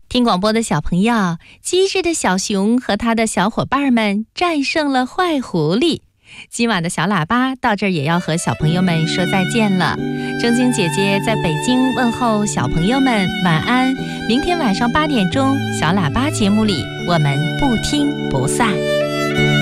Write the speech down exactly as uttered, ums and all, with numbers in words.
听广播的小朋友，机智的小熊和他的小伙伴们战胜了坏狐狸。今晚的小喇叭到这儿也要和小朋友们说再见了。正晶姐姐在北京问候小朋友们晚安。明天晚上八点钟，小喇叭节目里我们不听不散。